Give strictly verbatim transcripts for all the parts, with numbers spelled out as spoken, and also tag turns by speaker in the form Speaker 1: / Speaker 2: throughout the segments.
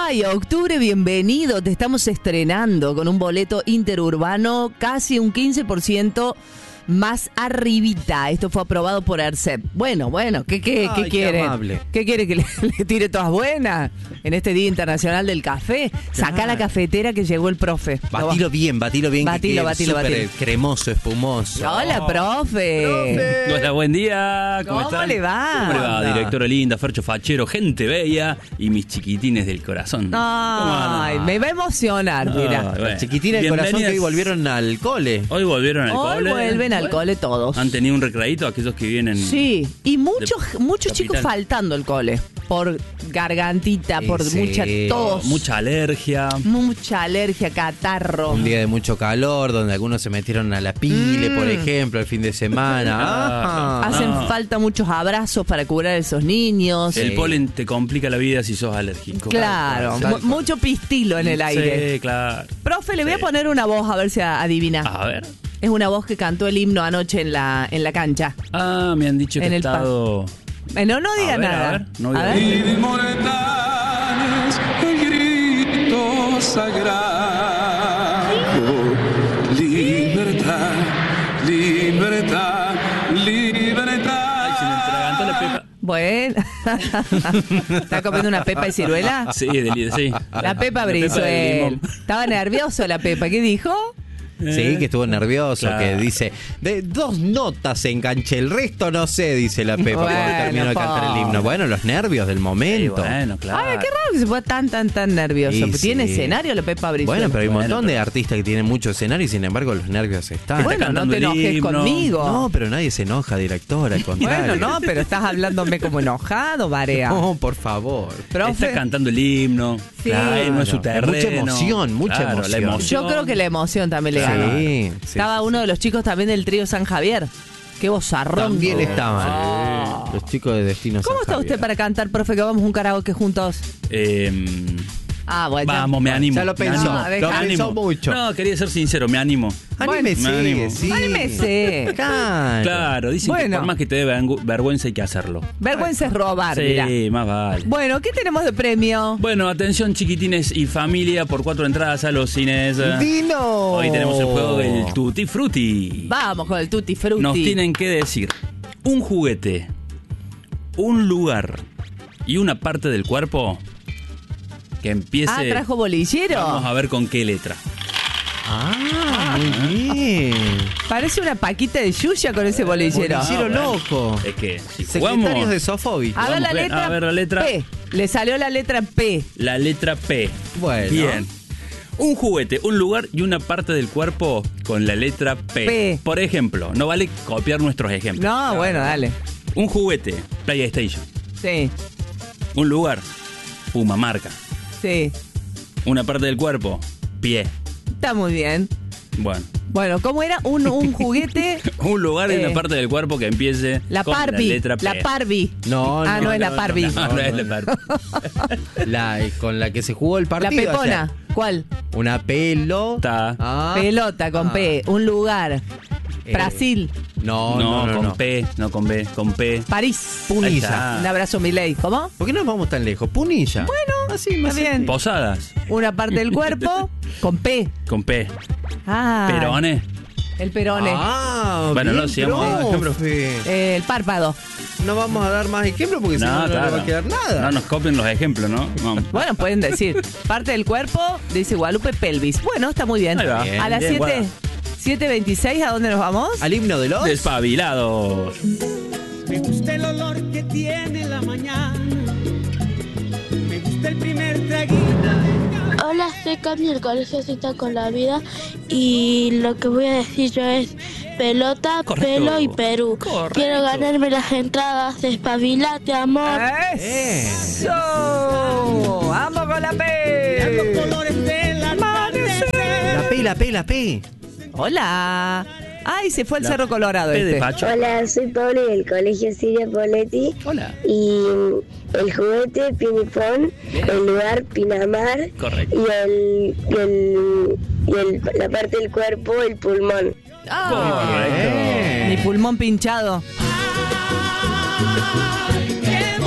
Speaker 1: Ay, octubre, bienvenido. Te estamos estrenando con un boleto interurbano casi un quince por ciento más arribita. Esto fue aprobado por ARCEP. Bueno, bueno, ¿qué, qué,
Speaker 2: Ay,
Speaker 1: ¿qué quiere?
Speaker 2: Qué,
Speaker 1: ¿Qué quiere que le, le tire todas buenas en este Día Internacional del Café? Sacá
Speaker 2: Claro.
Speaker 1: la cafetera que llegó el profe.
Speaker 2: Batilo bien, batilo bien.
Speaker 1: Batilo,
Speaker 2: que
Speaker 1: batilo,
Speaker 2: súper
Speaker 1: batilo.
Speaker 2: cremoso, espumoso.
Speaker 1: Hola, profe.
Speaker 2: Profe.
Speaker 3: Hola, buen día. ¿Cómo,
Speaker 1: ¿Cómo
Speaker 3: están?
Speaker 1: le va?
Speaker 3: ¿Cómo le va,
Speaker 2: Anda.
Speaker 3: directora linda, Fercho Fachero, gente bella y mis chiquitines del corazón? ¿Cómo
Speaker 1: Ay,
Speaker 3: andan?
Speaker 1: me va a emocionar, mira.
Speaker 3: Ay, bueno.
Speaker 2: Chiquitina del corazón que hoy
Speaker 3: Bienvenidas.
Speaker 2: volvieron al cole.
Speaker 3: Hoy volvieron al
Speaker 1: Hoy
Speaker 3: cole.
Speaker 1: vuelven al
Speaker 3: Bueno,
Speaker 1: cole todos.
Speaker 3: Han tenido un recreadito aquellos que vienen.
Speaker 1: Sí, y muchos muchos chicos
Speaker 3: capital.
Speaker 1: faltando al cole por gargantita, por
Speaker 2: Sí.
Speaker 1: mucha tos,
Speaker 3: Mucha alergia.
Speaker 1: mucha alergia, catarro.
Speaker 2: Un día de mucho calor, donde algunos se metieron a la pile,
Speaker 1: Mm.
Speaker 2: por ejemplo, el fin de semana.
Speaker 3: Ah.
Speaker 2: Ah.
Speaker 1: Hacen
Speaker 3: no.
Speaker 1: falta muchos abrazos para curar a esos niños.
Speaker 2: Sí.
Speaker 3: El polen te complica la vida si sos alérgico.
Speaker 1: Claro,
Speaker 2: Tal
Speaker 1: mu-
Speaker 2: cual.
Speaker 1: mucho pistilo en el aire.
Speaker 3: Sí, claro.
Speaker 1: Profe, le voy a
Speaker 3: Sí.
Speaker 1: poner una voz a ver si adivina.
Speaker 3: A ver.
Speaker 1: Es una voz que cantó el himno anoche en la en la cancha.
Speaker 3: Ah, me han dicho que
Speaker 1: En
Speaker 3: he
Speaker 1: el pa-
Speaker 3: estado.
Speaker 1: Eh, no, no diga
Speaker 3: A ver,
Speaker 1: nada.
Speaker 3: a ver, no diga
Speaker 1: A ver.
Speaker 3: nada.
Speaker 4: Y de mortales el grito sagrado. Libertad, libertad, libertad.
Speaker 3: Ay, se me atragantó la pepa.
Speaker 1: Bueno. ¿Está comiendo una pepa de ciruela?
Speaker 3: Sí, del, sí.
Speaker 1: La Pepa
Speaker 3: de
Speaker 1: Brizuela.
Speaker 3: limón.
Speaker 1: Estaba nervioso la Pepa. ¿Qué dijo?
Speaker 2: Sí, que estuvo nervioso,
Speaker 3: Claro.
Speaker 2: que dice, de dos notas enganché, el resto no sé, dice la Pepa
Speaker 1: Bueno,
Speaker 2: cuando terminó de cantar el
Speaker 1: pobre.
Speaker 2: himno. Bueno, los nervios del
Speaker 3: Sí,
Speaker 2: momento.
Speaker 3: bueno, claro.
Speaker 1: Ay, qué raro que se ponga tan, tan, tan nervioso.
Speaker 2: Sí,
Speaker 1: ¿Tiene
Speaker 2: sí.
Speaker 1: escenario la Pepa Brizuela?
Speaker 2: Bueno, pero hay un
Speaker 3: Bueno,
Speaker 2: montón
Speaker 3: pero-
Speaker 2: de artistas que tienen mucho escenario y sin embargo los nervios están.
Speaker 1: Bueno, no
Speaker 3: cantando
Speaker 1: te
Speaker 3: el
Speaker 1: enojes
Speaker 3: himno.
Speaker 1: conmigo.
Speaker 2: No, pero nadie se enoja, directora, al contrario.
Speaker 1: Bueno, no, pero estás hablándome como enojado, Barea.
Speaker 2: No, por favor.
Speaker 1: Profe,
Speaker 3: Está cantando el himno.
Speaker 1: Sí.
Speaker 3: Ay, no es su
Speaker 2: Claro.
Speaker 3: terreno.
Speaker 2: Mucha emoción, mucha
Speaker 3: Claro,
Speaker 2: emoción.
Speaker 3: La emoción.
Speaker 1: yo creo que la emoción también le ganó.
Speaker 2: Sí, sí,
Speaker 1: Estaba
Speaker 2: sí,
Speaker 1: uno de los chicos también del trío San Javier. Qué vozarrón.
Speaker 2: También
Speaker 1: Oh.
Speaker 2: estaban
Speaker 1: Ah.
Speaker 2: los chicos de Destino
Speaker 1: ¿Cómo
Speaker 2: San
Speaker 1: está
Speaker 2: Javier.
Speaker 1: usted para cantar, profe, que vamos a un karaoke juntos?
Speaker 3: Eh,
Speaker 1: Ah, bueno. ya-
Speaker 3: vamos, me animo.
Speaker 2: Ya lo
Speaker 3: me
Speaker 2: pensó,
Speaker 3: animo,
Speaker 1: lo
Speaker 3: me
Speaker 2: pensó
Speaker 3: animo.
Speaker 2: mucho.
Speaker 3: No, quería ser sincero, me animo.
Speaker 2: Anímese,
Speaker 3: Me animo.
Speaker 2: sí.
Speaker 1: Anímese.
Speaker 2: Claro.
Speaker 3: Claro, dicen que
Speaker 1: Bueno.
Speaker 3: por más que te dé vergu- vergüenza hay que hacerlo.
Speaker 1: Vergüenza es robar, mira.
Speaker 3: Sí, más vale.
Speaker 1: Bueno, ¿qué tenemos de premio?
Speaker 3: Bueno, atención chiquitines y familia por cuatro entradas a los cines.
Speaker 2: ¡Dino!
Speaker 3: Hoy tenemos el juego del Tutti Frutti.
Speaker 1: Vamos con el Tutti Frutti.
Speaker 3: Nos tienen que decir un juguete, un lugar y una parte del cuerpo que empiece.
Speaker 1: Ah, trajo bolillero.
Speaker 3: Vamos a ver con qué letra.
Speaker 2: Ah, muy bien.
Speaker 1: Parece una paquita de Yuya con ese bolillero.
Speaker 2: Bolillero
Speaker 3: Ah, bueno.
Speaker 2: loco.
Speaker 3: Es que si
Speaker 2: Secretarios
Speaker 3: jugamos
Speaker 2: de Sofobi.
Speaker 1: A ver
Speaker 3: Vamos,
Speaker 1: la
Speaker 3: ve-
Speaker 1: letra.
Speaker 3: a ver la letra.
Speaker 1: P. Le salió la letra P.
Speaker 3: la letra P.
Speaker 2: Bueno.
Speaker 3: Bien. Un juguete, un lugar y una parte del cuerpo con la letra P.
Speaker 1: P.
Speaker 3: Por ejemplo, no vale copiar nuestros ejemplos.
Speaker 1: No, bueno, dale.
Speaker 3: Un juguete, PlayStation.
Speaker 1: Sí,
Speaker 3: Un lugar, Puma marca.
Speaker 1: sí.
Speaker 3: Una parte del cuerpo, pie.
Speaker 1: Está muy bien.
Speaker 3: Bueno.
Speaker 1: Bueno, ¿cómo era? Un, un juguete.
Speaker 3: Un lugar y
Speaker 1: Eh,
Speaker 3: una parte del cuerpo que empiece
Speaker 1: La
Speaker 3: con
Speaker 1: Parby.
Speaker 3: la letra P.
Speaker 1: La Parby.
Speaker 2: No,
Speaker 1: Ah, no, es la Parby.
Speaker 3: No, no es la Parby.
Speaker 2: La con la que se jugó el
Speaker 1: La
Speaker 2: partido.
Speaker 1: pepona.
Speaker 2: ayer.
Speaker 1: ¿Cuál?
Speaker 2: Una pelota.
Speaker 3: Ta.
Speaker 2: Ah.
Speaker 1: Pelota con
Speaker 2: Ah.
Speaker 1: P. Un lugar.
Speaker 2: Eh,
Speaker 1: Brasil.
Speaker 2: No,
Speaker 3: No,
Speaker 2: no, no.
Speaker 3: con
Speaker 2: no.
Speaker 3: P, no con B, con P.
Speaker 1: París.
Speaker 3: Ahí
Speaker 2: Punilla.
Speaker 3: está.
Speaker 1: Un abrazo, Milei. ¿Cómo?
Speaker 2: ¿Por qué no nos vamos tan lejos? Punilla.
Speaker 1: Bueno,
Speaker 2: así más
Speaker 1: está bien.
Speaker 3: Posadas,
Speaker 1: Una parte del cuerpo con P.
Speaker 3: con P.
Speaker 1: Ah.
Speaker 3: Perone.
Speaker 1: El perone.
Speaker 2: Ah,
Speaker 3: Bueno,
Speaker 2: bien,
Speaker 3: no, sigamos dando ejemplos.
Speaker 2: profe.
Speaker 1: Eh, el párpado.
Speaker 2: No vamos a dar más ejemplos porque si no, no le va a quedar nada.
Speaker 3: No nos copien los ejemplos, ¿no? Vamos.
Speaker 1: Bueno, pueden decir. Parte del cuerpo, dice Guadalupe pelvis. Bueno, está muy bien.
Speaker 3: Ahí va.
Speaker 1: A las
Speaker 3: Bien,
Speaker 1: siete,
Speaker 3: Guada.
Speaker 1: siete veintiséis, ¿a dónde nos vamos?
Speaker 2: Al himno de los.
Speaker 3: Despabilados.
Speaker 5: Me gusta el olor que tiene la mañana. Me gusta el primer traguito.
Speaker 6: Hola, soy Cami del Colegio Cita con la Vida y lo que voy a decir yo es pelota,
Speaker 3: Correcto.
Speaker 6: pelo y Perú.
Speaker 3: Correcto.
Speaker 6: Quiero ganarme las entradas, despabilate, amor.
Speaker 1: ¡Eso! ¡Vamos con la P!
Speaker 5: Los colores del atardecer.
Speaker 2: La P, la P, la P.
Speaker 1: Hola. Ay, se fue al
Speaker 3: La
Speaker 1: Cerro Colorado
Speaker 3: P de
Speaker 1: este.
Speaker 3: Pacho.
Speaker 7: Hola, soy Pauli del Colegio Siria Poletti
Speaker 3: Hola.
Speaker 7: y el juguete Pinipón, el lugar Pinamar
Speaker 3: Correcto.
Speaker 7: y, el, y, el, y el- la parte del cuerpo el pulmón.
Speaker 1: Ah,
Speaker 3: Correcto.
Speaker 1: mi pulmón pinchado.
Speaker 5: Qué bonito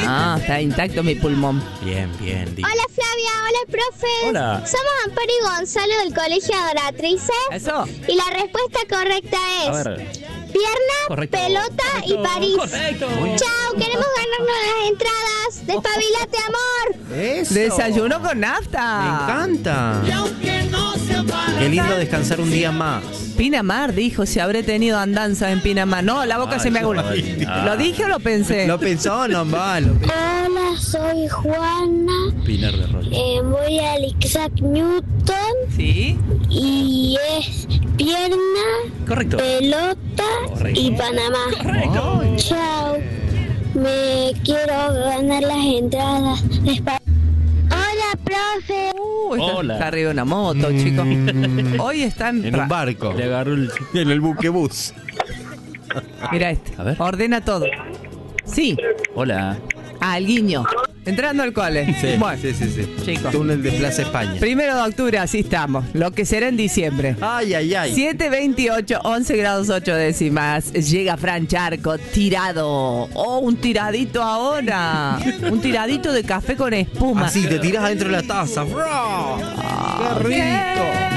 Speaker 1: No, está intacto mi pulmón.
Speaker 2: Bien, bien. Di.
Speaker 8: Hola Flavia, hola profe.
Speaker 3: Hola.
Speaker 8: Somos Amparo y Gonzalo del Colegio Adoratrices.
Speaker 1: Eso.
Speaker 8: Y la respuesta correcta
Speaker 3: A
Speaker 8: es
Speaker 3: ver.
Speaker 8: pierna,
Speaker 3: Correcto.
Speaker 8: pelota y
Speaker 3: Correcto.
Speaker 8: París.
Speaker 3: Correcto.
Speaker 8: Chao, queremos ganarnos las entradas. Despabilate, amor.
Speaker 2: Eso.
Speaker 1: Desayuno con
Speaker 2: Me
Speaker 1: nafta.
Speaker 2: encanta.
Speaker 5: Y aunque no se va,
Speaker 2: Qué lindo descansar un día más.
Speaker 1: Pinamar dijo si habré tenido andanzas en Pinamar. No, la boca
Speaker 3: Ay,
Speaker 1: se me aguló.
Speaker 3: ay, ah.
Speaker 1: ¿Lo dije o lo pensé?
Speaker 2: Lo pensó nomás. Lo pensó.
Speaker 8: Hola, soy Juana.
Speaker 3: Pinar de Rollo.
Speaker 8: Eh, voy al Isaac Newton
Speaker 1: Sí.
Speaker 8: y es pierna,
Speaker 3: Correcto.
Speaker 8: pelota
Speaker 3: Correcto.
Speaker 8: y Panamá.
Speaker 3: Correcto.
Speaker 8: Chao. Me quiero ganar las entradas. Despa- Hola, profe.
Speaker 1: Uh, está,
Speaker 3: Hola.
Speaker 1: está arriba de una moto, chicos. Hoy están...
Speaker 2: En un barco.
Speaker 3: Le agarró el...
Speaker 2: En el buquebús.
Speaker 1: Mira este.
Speaker 3: A ver.
Speaker 1: Ordena todo. Sí.
Speaker 3: Hola.
Speaker 1: Ah, el guiño. Entrando al cole.
Speaker 2: Sí,
Speaker 1: Bueno,
Speaker 2: sí, sí, sí.
Speaker 1: chicos.
Speaker 2: Túnel de Plaza España.
Speaker 1: Primero de octubre, así estamos. Lo que será en diciembre.
Speaker 2: Ay, ay, ay.
Speaker 1: siete veintiocho, once grados ocho décimas. Llega Fran Charco, tirado. Oh, un tiradito ahora. Un tiradito de café con espuma.
Speaker 2: Así, te tirás adentro de la taza. ¡Bro! ¡Qué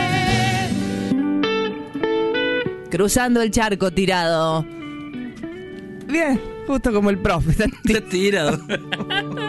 Speaker 2: rico!
Speaker 1: Cruzando el charco tirado. Bien, justo como el profe.
Speaker 3: Está tirado.